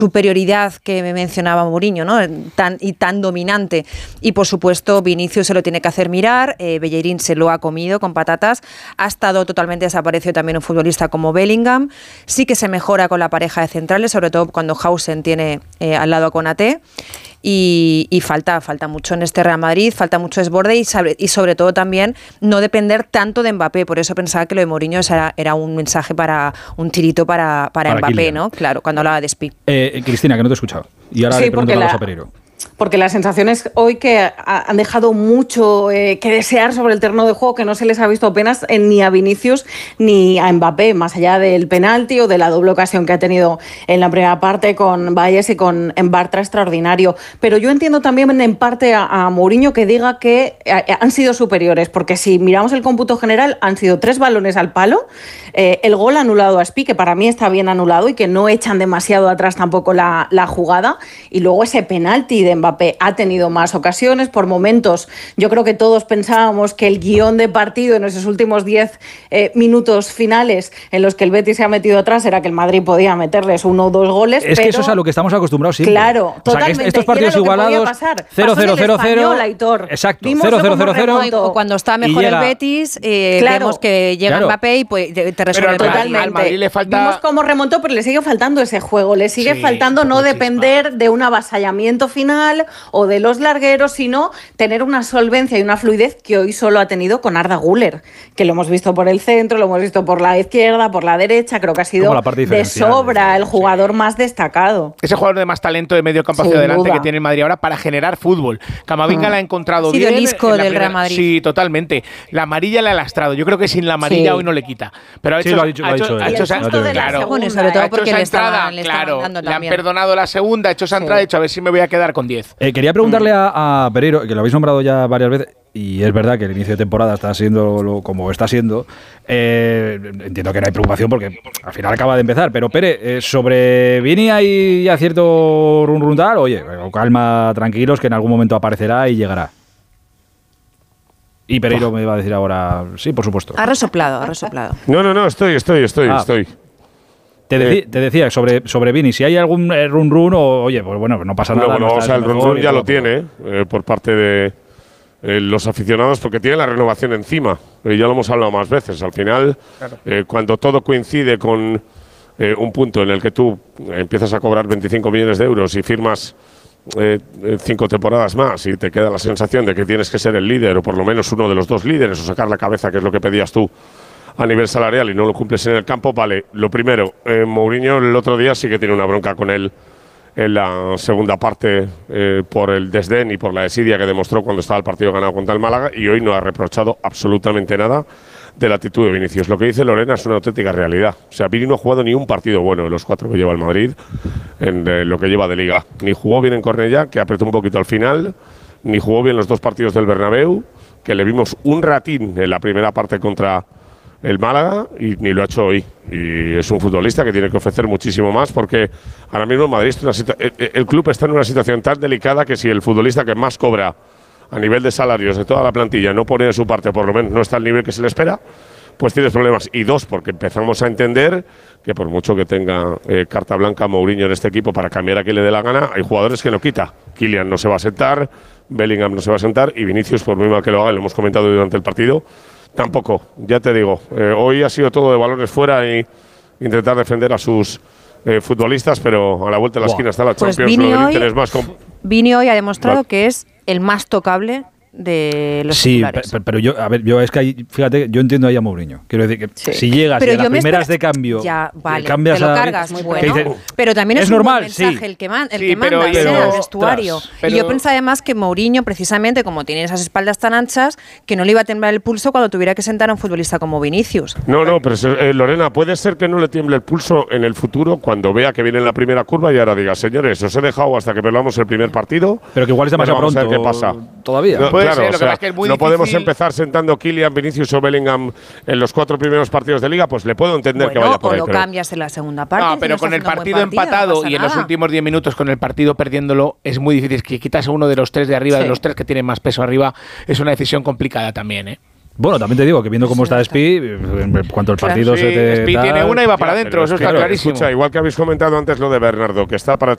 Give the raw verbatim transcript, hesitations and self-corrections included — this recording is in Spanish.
superioridad que me mencionaba Mourinho, ¿no? Tan, y tan dominante. Y por supuesto, Vinicius se lo tiene que hacer mirar, eh, Bellerín se lo ha comido con patatas, ha estado totalmente desaparecido también un futbolista como Bellingham, sí que se mejora con la pareja de centrales, sobre todo cuando Hausen tiene eh, al lado a Konaté. Y, y falta, falta mucho en este Real Madrid, falta mucho desborde y, sabe, y sobre todo también no depender tanto de Mbappé. Por eso pensaba que lo de Mourinho era, era un mensaje para un tirito para, para, para Mbappé, Kylian, ¿no? Claro, cuando hablaba de Spi. Eh, Cristina, que no te he escuchado. Y ahora sí, le pregunto una la... cosa a Pereiro. Porque las sensaciones hoy que han dejado mucho eh, que desear sobre el terreno de juego, que no se les ha visto apenas eh, ni a Vinicius ni a Mbappé, más allá del penalti o de la doble ocasión que ha tenido en la primera parte con Valles y con Bartra extraordinario. Pero yo entiendo también en parte a, a Mourinho que diga que eh, han sido superiores, porque si miramos el cómputo general han sido tres balones al palo, eh, el gol anulado a Spi, que para mí está bien anulado y que no echan demasiado atrás tampoco la, la jugada, y luego ese penalti de Mbappé. Ha tenido más ocasiones, por momentos yo creo que todos pensábamos que el guión de partido en esos últimos diez eh, minutos finales en los que el Betis se ha metido atrás era que el Madrid podía meterles uno o dos goles. Es pero, que eso es a lo que estamos acostumbrados siempre. Claro, o totalmente. Sea, que estos partidos igualados, cero cero cero cero, exacto, cero cero cero cero. O cuando está mejor llega, el Betis, eh, claro, vemos que llega claro. Mbappé y pues, te resuelve. Pero totalmente. Al Madrid le falta... Vimos cómo remontó, pero le sigue faltando ese juego, le sigue sí, faltando no depender chispa. de un avasallamiento final o de los largueros, sino tener una solvencia y una fluidez que hoy solo ha tenido con Arda Güler, que lo hemos visto por el centro, lo hemos visto por la izquierda, por la derecha, creo que ha sido de sobra el jugador sí. más destacado. Ese jugador de más talento de medio campo hacia adelante duda. que tiene el Madrid ahora para generar fútbol. Camavinga mm. la ha encontrado ha sido bien. el isco del Real Madrid. Sí, totalmente. La amarilla la ha lastrado. Yo creo que sin la amarilla sí. hoy no le quita. Pero ha hecho, sí, lo ha dicho, ha hecho, ha hecho, ha hecho, hecho claro, bueno, sobre todo porque le estaban, le claro, dando le han también. perdonado la segunda, ha hecho esa entrada, sí. ha hecho a ver si me voy a quedar con diez. Eh, quería preguntarle mm. a, a Pereiro, que lo habéis nombrado ya varias veces, y es verdad que el inicio de temporada está siendo lo, como está siendo. Eh, entiendo que no hay preocupación porque al final acaba de empezar, pero Pere, eh, sobre Vini hay ya cierto run run tal, oye, calma, tranquilos, que en algún momento aparecerá y llegará. Y Pereiro oh. me va a decir ahora, sí, por supuesto. Ha resoplado, ha resoplado. No, no, no, estoy, estoy, estoy, ah. estoy. Te, decí, eh, te decía sobre, sobre Vini, si hay algún run run o, oye, pues bueno, no pasa nada. No, bueno, no o sea, el run run ya lo tiene eh, por parte de eh, los aficionados porque tiene la renovación encima. Eh, ya lo hemos hablado más veces. Al final, claro. eh, cuando todo coincide con eh, un punto en el que tú empiezas a cobrar veinticinco millones de euros y firmas eh, cinco temporadas más y te queda la sensación de que tienes que ser el líder o por lo menos uno de los dos líderes o sacar la cabeza, que es lo que pedías tú a nivel salarial y no lo cumples en el campo, vale. Lo primero, eh, Mourinho el otro día sí que tiene una bronca con él en la segunda parte eh, por el desdén y por la desidia que demostró cuando estaba el partido ganado contra el Málaga, y hoy no ha reprochado absolutamente nada de la actitud de Vinicius. Lo que dice Lorena es una auténtica realidad. O sea, Vini no ha jugado ni un partido bueno de los cuatro que lleva el Madrid en eh, lo que lleva de Liga. Ni jugó bien en Cornellá, que apretó un poquito al final, ni jugó bien los dos partidos del Bernabéu, que le vimos un ratín en la primera parte contra el Málaga, y ni lo ha hecho hoy. Y es un futbolista que tiene que ofrecer muchísimo más, porque ahora mismo en Madrid está una situ- el, el club está en una situación tan delicada que si el futbolista que más cobra a nivel de salarios de toda la plantilla no pone de su parte, por lo menos no está al nivel que se le espera, pues tienes problemas. Y dos, porque empezamos a entender que por mucho que tenga eh, carta blanca Mourinho en este equipo para cambiar a quien le dé la gana, hay jugadores que no quita. Kylian no se va a sentar, Bellingham no se va a sentar, y Vinicius, por muy mal que lo haga, lo hemos comentado durante el partido, tampoco. Ya te digo, eh, hoy ha sido todo de balones fuera y intentar defender a sus eh, futbolistas, pero a la vuelta de la wow. esquina está la pues Champions. Vini lo hoy, del más comp- Vini hoy ha demostrado vale. que es el más tocable de los sí, titulares. pero, pero yo, a ver, yo es que hay, fíjate, yo entiendo ahí a Mourinho. Quiero decir que sí. si llegas pero y a las primeras espera, de cambio ya, vale, cambias te lo a, cargas, muy bueno. Dice, pero también es, es un normal, buen mensaje sí. el que, man, el sí, que manda pero, en el pero, vestuario. pero, y yo pensé además que Mourinho, precisamente como tiene esas espaldas tan anchas, que no le iba a temblar el pulso cuando tuviera que sentar a un futbolista como Vinicius. No, no, pero eh, Lorena, puede ser que no le tiemble el pulso en el futuro cuando vea que viene en la primera curva y ahora diga, señores, os he dejado hasta que perdamos el primer partido. Pero que igual es demasiado pronto. A ver qué pasa. Todavía. No, puede claro, ser, o lo sea, que que es muy no difícil. podemos empezar sentando Kylian, Vinicius o Bellingham en los cuatro primeros partidos de Liga, pues le puedo entender bueno, que vaya por o ahí. lo pero cambias en la segunda parte. No, si pero no con el partido, partido empatado no y en nada. los últimos diez minutos con el partido perdiéndolo es muy difícil. Que quitas a uno de los tres de arriba, sí. de los tres que tienen más peso arriba, es una decisión complicada también, ¿eh? Bueno, también te digo que viendo cómo está Spi, en cuanto el partido sí, se te Spi da, tiene una y va para claro, adentro, eso es está claro, clarísimo. Escucha, igual que habéis comentado antes lo de Bernardo, que está para